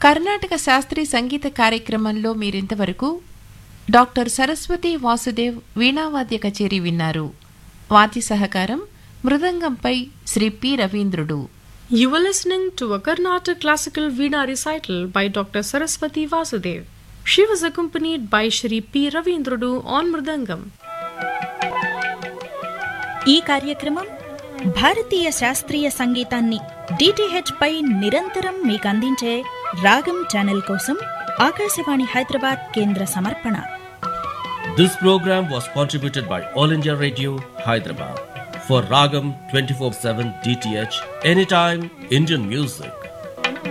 కర్ణాటక శాస్త్రీయ సంగీత కార్యక్రమంలో మీరింతవరకు డాక్టర్ సరస్వతి వాసుదేవ్ వీణావాద్య కచేరీ విన్నారు. వాద్య సహకారం మృదంగంపై Shri P రవీంద్రుడు. You were listening to a Carnatic classical Veena recital by Dr. Saraswati Vasudev. She was accompanied by Shri P. Ravindrudu on Mridangam. ఈ కార్యక్రమం భారతీయ శాస్త్రీయ సంగీతాన్ని DTH పై నిరంతరం మీకు అందించే రాగం ఛానల్ కోసం ఆకాశవాణి హైదరాబాద్ కేంద్ర సమర్పణ. This program was contributed by All India Radio, Hyderabad. For Ragam 24/7 DTH, anytime Indian music.